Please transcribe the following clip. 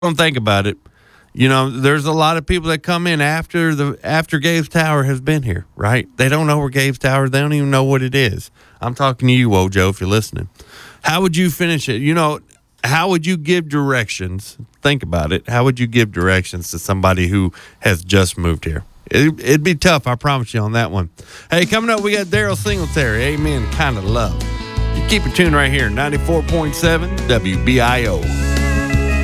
Don't think about it. There's a lot of people that come in after Gabe's Tower has been here, right? They don't know where Gabe's Tower. They don't even know what it is. I'm talking to you, Wojo, if you're listening. How would you finish it? How would you give directions? Think about it. How would you give directions to somebody who has just moved here? It'd be tough, I promise you on that one. Hey, coming up, we got Daryl Singletary. Amen. Kind of love. You keep it tuned right here, 94.7 WBIO.